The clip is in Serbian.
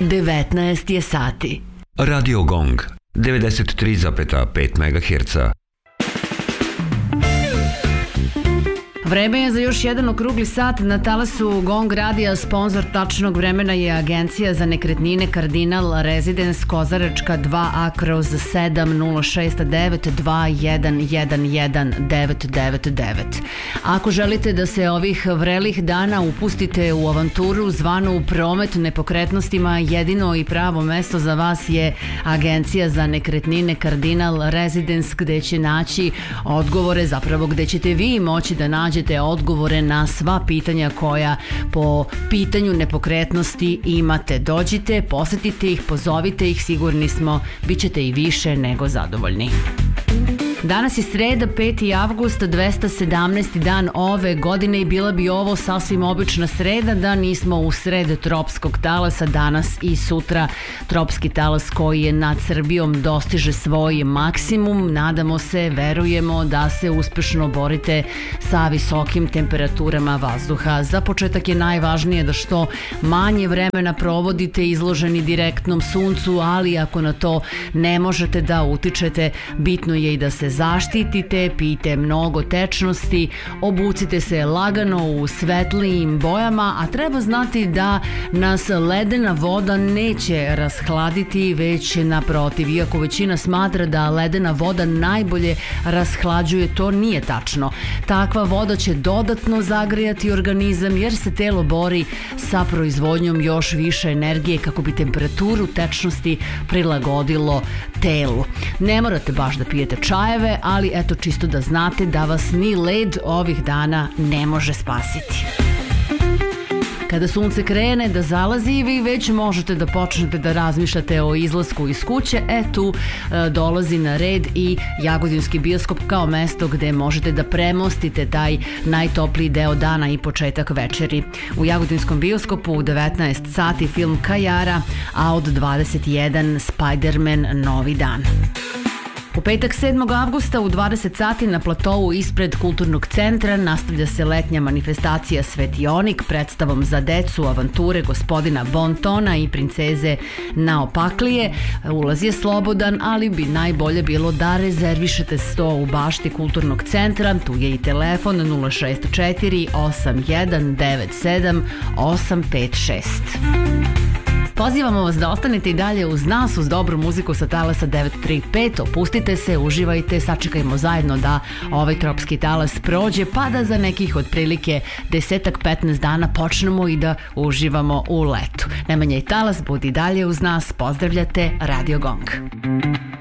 19 je sati. Radio Gong 93,5 MHz. Vreme je za još jedan okrugli sat na talasu Gong radija. Sponzor tačnog vremena je Agencija za nekretnine Kardinal Residence Kozaračka 2A/70692111999. Ako želite da se ovih vrelih dana upustite u avanturu zvanu promet nepokretnostima, jedino i pravo mesto za vas je Agencija za nekretnine Kardinal Residence, gde će naći odgovore, zapravo gde ćete vi moći da nađete odgovore na sva pitanja koja po pitanju nepokretnosti imate. Dođite, posetite ih, pozovite ih, sigurni smo, bit ćete i više nego zadovoljni. Danas je sreda, 5. avgust, 217. dan ove godine i bila bi ovo sasvim obična sreda da nismo u sred tropskog talasa. Danas i sutra tropski talas koji je nad Srbijom dostiže svoj maksimum. Nadamo se, verujemo da se uspešno borite sa visokim temperaturama vazduha. Za početak je najvažnije da što manje vremena provodite izloženi direktnom suncu, ali ako na to ne možete da utičete, bitno je i da se zaštitite, pijte mnogo tečnosti, obucite se lagano u svetlijim bojama, a treba znati da nas ledena voda neće rashladiti, već naprotiv. Iako većina smatra da ledena voda najbolje rashlađuje, to nije tačno. Takva voda će dodatno zagrejati organizam jer se telo bori sa proizvodnjom još više energije kako bi temperaturu tečnosti prilagodilo telu. Ne morate baš da pijete čajeve, ali eto čisto da znate da vas ni led ovih dana ne može spasiti. Kada sunce krene da zalazi, vi već možete da počnete da razmišljate o izlasku iz kuće. Tu dolazi na red i Jagodinski bioskop kao mesto gde možete da premostite taj najtopliji deo dana i početak večeri. U Jagodinskom bioskopu u 19 sati film Kajara, a od 21 Spider-Man Novi dan. U petak 7. avgusta u 20 sati na platovu ispred Kulturnog centra nastavlja se letnja manifestacija Svetionik predstavom za decu avanture gospodina Bontona i princeze Naopaklije. Ulaz je slobodan, ali bi najbolje bilo da rezervišete sto u bašti Kulturnog centra. Tu je i telefon 064 8197 856. Pozivamo vas da ostanete i dalje uz nas, uz dobru muziku sa talasa 935. Opustite se, uživajte, sačekajmo zajedno da ovaj tropski talas prođe, pa da za nekih otprilike 10-15 dana počnemo i da uživamo u letu. Nemanja i talas, budi dalje uz nas, pozdravljate Radio Gong.